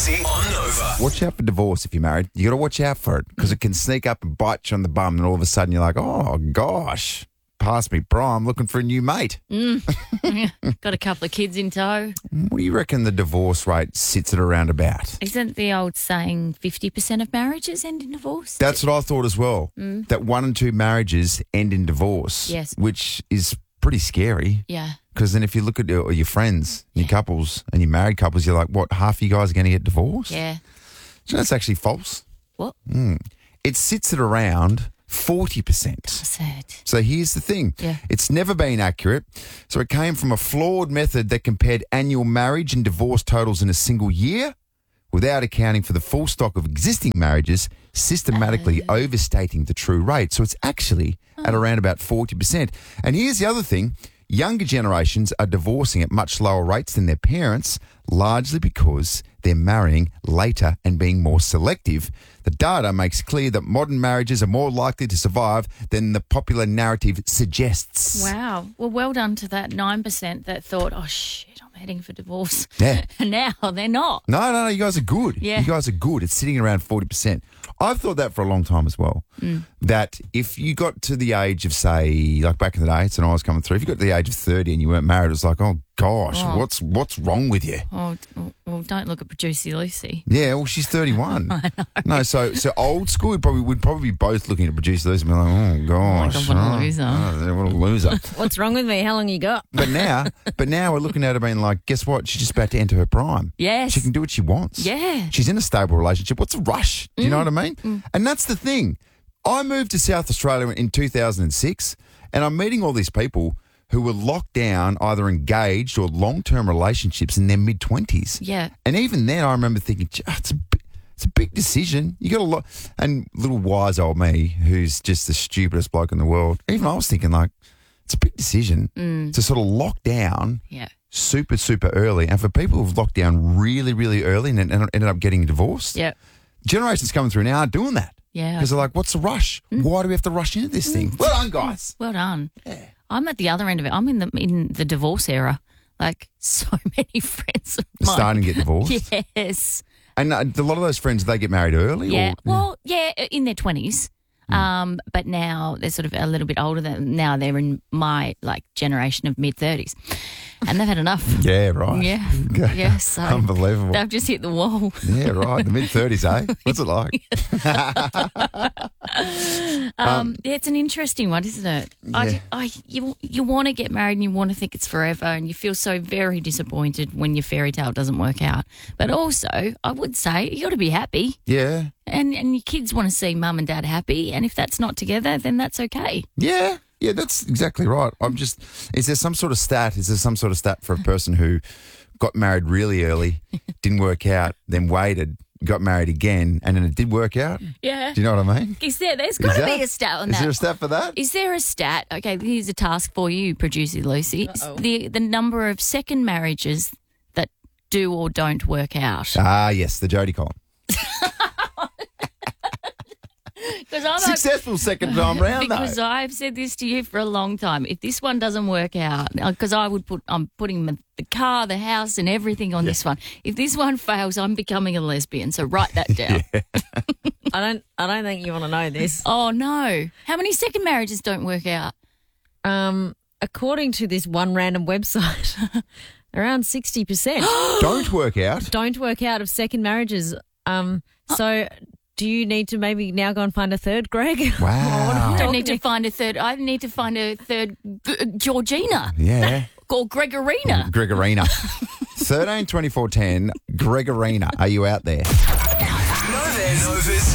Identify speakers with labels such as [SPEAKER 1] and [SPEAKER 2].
[SPEAKER 1] Breezy on Nova.
[SPEAKER 2] Watch out for divorce if you're married. You got to watch out for it because it can sneak up and bite you on the bum, and all of a sudden you're like, oh gosh, pass me by, I'm looking for a new mate.
[SPEAKER 3] Got a couple of kids in tow.
[SPEAKER 2] What do you reckon the divorce rate sits at around about?
[SPEAKER 3] Isn't the old saying 50% of marriages end in divorce?
[SPEAKER 2] That's what I thought as well. That 1 in 2 marriages end in divorce.
[SPEAKER 3] Yes.
[SPEAKER 2] Which is pretty scary.
[SPEAKER 3] Yeah.
[SPEAKER 2] Because then if you look at your friends, your couples, and your married couples, you're like, what, half of you guys are going to get divorced?
[SPEAKER 3] Yeah.
[SPEAKER 2] So that's actually false.
[SPEAKER 3] What?
[SPEAKER 2] It sits at around 40%.
[SPEAKER 3] Sad.
[SPEAKER 2] So here's the thing.
[SPEAKER 3] Yeah.
[SPEAKER 2] It's never been accurate. So it came from a flawed method that compared annual marriage and divorce totals in a single year without accounting for the full stock of existing marriages, systematically overstating the true rate. So it's actually at around about 40%. And here's the other thing. Younger generations are divorcing at much lower rates than their parents, largely because they're marrying later and being more selective. The data makes clear that modern marriages are more likely to survive than the popular narrative suggests.
[SPEAKER 3] Wow. Well done to that 9% that thought, oh, shit, I'm heading for divorce.
[SPEAKER 2] Yeah.
[SPEAKER 3] And now they're not.
[SPEAKER 2] No, you guys are good.
[SPEAKER 3] Yeah.
[SPEAKER 2] You guys are good. It's sitting around 40%. I've thought that for a long time as well, that if you got to the age of, say, like back in the day, it's when I was coming through, if you got to the age of 30 and you weren't married, it's like, oh, gosh, what's wrong with you?
[SPEAKER 3] Oh, well, don't look at Producer Lucy.
[SPEAKER 2] Yeah, well, she's 31. I know. No, so old school, we'd probably be both looking at producer Lucy and be like, oh, gosh.
[SPEAKER 3] what a loser.
[SPEAKER 2] What a loser.
[SPEAKER 4] What's wrong with me? How long you got?
[SPEAKER 2] But now we're looking at her being like, guess what? She's just about to enter her prime.
[SPEAKER 3] Yes.
[SPEAKER 2] She can do what she wants.
[SPEAKER 3] Yeah.
[SPEAKER 2] She's in a stable relationship. What's the rush? Do you know what I mean? And that's the thing. I moved to South Australia in 2006, and I'm meeting all these people who were locked down, either engaged or long-term relationships in their mid-20s.
[SPEAKER 3] Yeah.
[SPEAKER 2] And even then, I remember thinking, it's a big decision. You got a lot. And little wise old me, who's just the stupidest bloke in the world, even I was thinking, like, it's a big decision to sort of lock down super, super early. And for people who've locked down really, really early and ended up getting divorced, generations coming through now aren't doing that.
[SPEAKER 3] Yeah.
[SPEAKER 2] Because they're like, what's the rush? Why do we have to rush into this thing? Well done, guys.
[SPEAKER 3] Well done.
[SPEAKER 2] Yeah.
[SPEAKER 3] I'm at the other end of it. I'm in the divorce era. Like, so many friends of mine.
[SPEAKER 2] Starting to get divorced?
[SPEAKER 3] Yes.
[SPEAKER 2] And a lot of those friends, they get married early?
[SPEAKER 3] Yeah.
[SPEAKER 2] Or?
[SPEAKER 3] Well, yeah, in their 20s. But now they're sort of a little bit older than now. They're in my generation of mid-30s, and they've had enough.
[SPEAKER 2] Yeah, right.
[SPEAKER 3] Yeah,
[SPEAKER 2] Okay.
[SPEAKER 3] yeah. So
[SPEAKER 2] unbelievable.
[SPEAKER 3] they've just hit the wall.
[SPEAKER 2] Yeah, right. The mid-30s, eh? What's it like?
[SPEAKER 3] Yeah, it's an interesting one, isn't it?
[SPEAKER 2] Yeah.
[SPEAKER 3] You want to get married and you want to think it's forever, and you feel so very disappointed when your fairy tale doesn't work out. But also, I would say you got to be happy.
[SPEAKER 2] Yeah.
[SPEAKER 3] And your kids want to see mum and dad happy, and if that's not together, then that's okay.
[SPEAKER 2] Yeah. Yeah, that's exactly right. Is there some sort of stat? Is there some sort of stat for a person who got married really early, didn't work out, then waited, got married again, and then it did work out?
[SPEAKER 3] Yeah.
[SPEAKER 2] Do you know what I mean?
[SPEAKER 3] There's got to be a stat on that.
[SPEAKER 2] Is there a stat for that?
[SPEAKER 3] Is there a stat? Okay, here's a task for you, Producer Lucy. The number of second marriages that do or don't work out.
[SPEAKER 2] Ah, yes, the Jodie column. Successful second time round,
[SPEAKER 3] because
[SPEAKER 2] though.
[SPEAKER 3] I've said this to you for a long time. If this one doesn't work out, because I'm putting the car, the house, and everything on this one. If this one fails, I'm becoming a lesbian. So write that down.
[SPEAKER 4] I don't think you want to know this.
[SPEAKER 3] Oh no! How many second marriages don't work out?
[SPEAKER 4] According to this one random website, around 60%
[SPEAKER 2] Don't work out.
[SPEAKER 4] don't work out of second marriages. So do you need to maybe now go and find a third, Greg?
[SPEAKER 2] Wow.
[SPEAKER 3] I don't need to find a third. I need to find a third Georgina.
[SPEAKER 2] Yeah.
[SPEAKER 3] Or Gregorina.
[SPEAKER 2] Gregorina. 13 24 10. Gregorina. Are you out there?